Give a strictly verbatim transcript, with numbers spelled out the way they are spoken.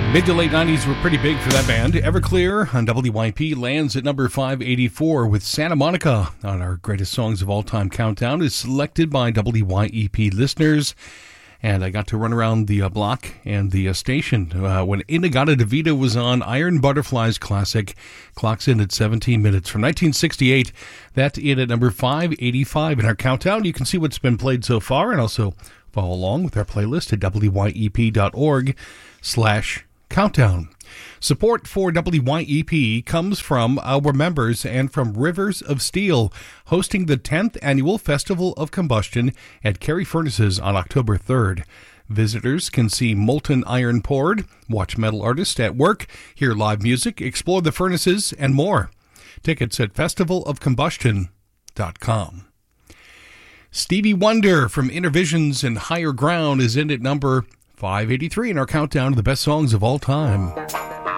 Mid to late nineties were pretty big for that band. Everclear on W Y P lands at number five eighty-four with Santa Monica on our greatest songs of all time countdown is selected by W Y E P listeners. And I got to run around the uh, block and the uh, station uh, when In-A-Gadda-Da-Vida was on. Iron Butterflies classic clocks in at seventeen minutes from nineteen sixty-eight. That's in at number five eighty-five in our countdown. You can see what's been played so far and also follow along with our playlist at W Y E P dot org slash countdown. Support for W Y E P comes from our members and from Rivers of Steel, hosting the tenth Annual Festival of Combustion at Carey Furnaces on October third. Visitors can see molten iron poured, watch metal artists at work, hear live music, explore the furnaces, and more. Tickets at festival of combustion dot com. Stevie Wonder from Intervisions and Higher Ground is in at number five eighty-three in our countdown of the best songs of all time.